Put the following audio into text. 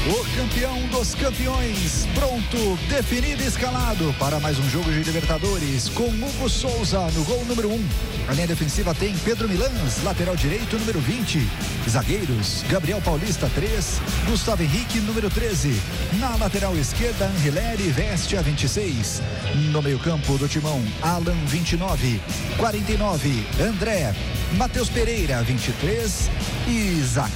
O campeão dos campeões, pronto, definido e escalado para mais um jogo de Libertadores, com Hugo Souza no gol número 1. A linha defensiva tem Pedro Milans, lateral direito, número 20. Zagueiros, Gabriel Paulista, 3. Gustavo Henrique, número 13. Na lateral esquerda, Angeleri veste a 26. No meio-campo do timão, Alan, 29. 49, André. Matheus Pereira, 23. E